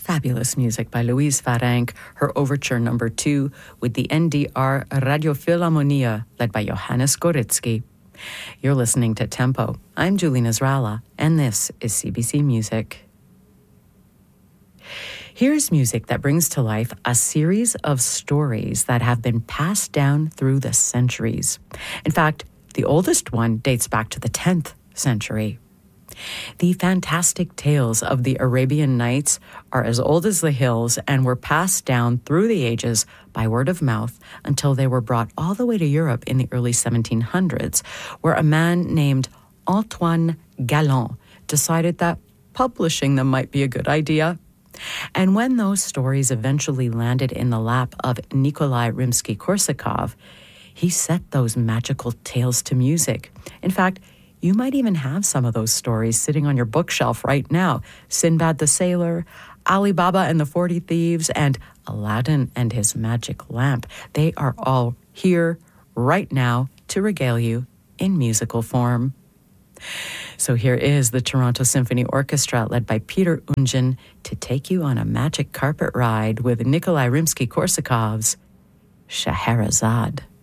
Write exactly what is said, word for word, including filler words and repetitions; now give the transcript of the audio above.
fabulous music by Louise Farenc, her overture number two with the N D R Radiophilharmonia, led by Johannes Goritsky. You're listening to Tempo. I'm Julie Nasrallah, and this is C B C Music. Here's music that brings to life a series of stories that have been passed down through the centuries. In fact, the oldest one dates back to the tenth century. The fantastic tales of the Arabian Nights are as old as the hills and were passed down through the ages by word of mouth until they were brought all the way to Europe in the early seventeen hundreds, where a man named Antoine Galland decided that publishing them might be a good idea. And when those stories eventually landed in the lap of Nikolai Rimsky-Korsakov, he set those magical tales to music. In fact, you might even have some of those stories sitting on your bookshelf right now. Sinbad the Sailor, Ali Baba and the Forty Thieves, and Aladdin and his Magic Lamp. They are all here right now to regale you in musical form. So here is the Toronto Symphony Orchestra, led by Peter Ungen, to take you on a magic carpet ride with Nikolai Rimsky-Korsakov's Scheherazade.